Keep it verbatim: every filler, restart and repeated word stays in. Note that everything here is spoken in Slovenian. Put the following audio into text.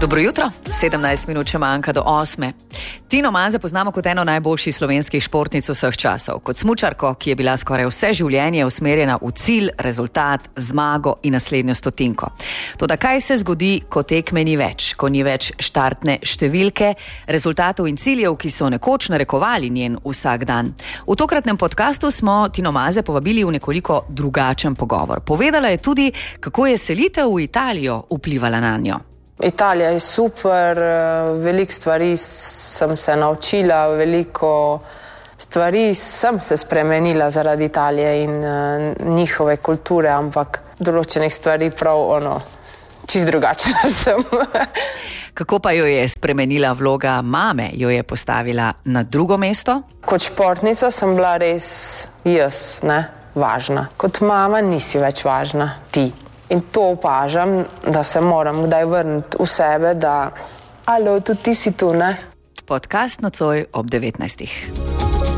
Dobro jutro, sedemnajst minut še manjka do osme. Tino Maze poznamo kot eno najboljših slovenskih športnic vseh časov. Kot smučarko, ki je bila skoraj vse življenje usmerjena v cilj, rezultat, zmago in naslednjo stotinko. Toda kaj se zgodi, ko tekme ni več, ko ni več štartne številke, rezultatov in ciljev, ki so nekoč narekovali njen vsak dan? V tokratnem podcastu smo Tino Maze povabili v nekoliko drugačen pogovor. Povedala je tudi, kako je selitev v Italijo vplivala na njo. Italija je super, veliko stvari sem se naučila, veliko stvari sem se spremenila zaradi Italije in uh, njihove kulture, ampak določenih stvari prav ono, čist drugačna sem. Kako pa jo je spremenila vloga mame, jo je postavila na drugo mesto? Kot športnica sem bila res jaz, ne, važna. Kot mama nisi več važna, ti. In to opažam, da se moram kdaj vrniti v sebe, da alo, tudi ti si tu, ne? Podcast nocoj ob devetnajstih.